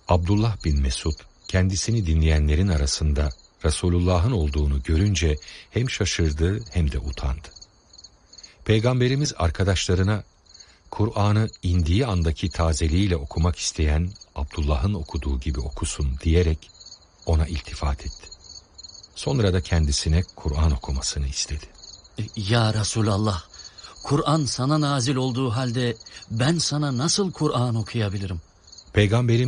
Abdullah bin Mesud kendisini dinleyenlerin arasında Resulullah'ın olduğunu görünce hem şaşırdı hem de utandı. Peygamberimiz arkadaşlarına Kur'an'ı indiği andaki tazeliğiyle okumak isteyen Abdullah'ın okuduğu gibi okusun diyerek ona iltifat etti. Sonra da kendisine Kur'an okumasını istedi. Ya Resulallah, Kur'an sana nazil olduğu halde ben sana nasıl Kur'an okuyabilirim? Peygamberimiz